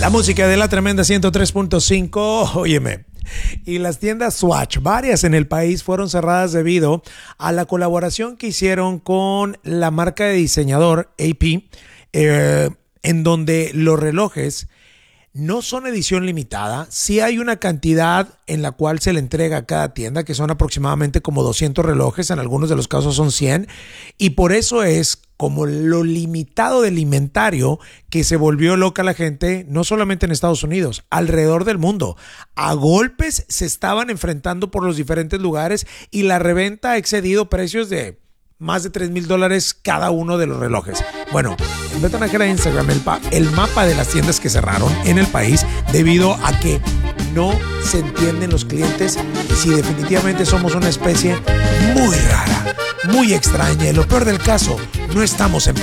La música de la tremenda 103.5, óyeme. Y las tiendas Swatch, varias en el país, fueron cerradas debido a la colaboración que hicieron con la marca de diseñador AP, en donde los relojes no son edición limitada. Sí hay una cantidad en la cual se le entrega a cada tienda, que son aproximadamente como 200 relojes, en algunos de los casos son 100, y por eso es como lo limitado del inventario que se volvió loca la gente, no solamente en Estados Unidos, alrededor del mundo. A golpes se estaban enfrentando por los diferentes lugares y la reventa ha excedido precios de más de $3,000 cada uno de los relojes. Bueno, metan a Instagram el mapa de las tiendas que cerraron en el país debido a que no se entienden los clientes y si definitivamente somos una especie muy rara, muy extraña y lo peor del caso, no estamos en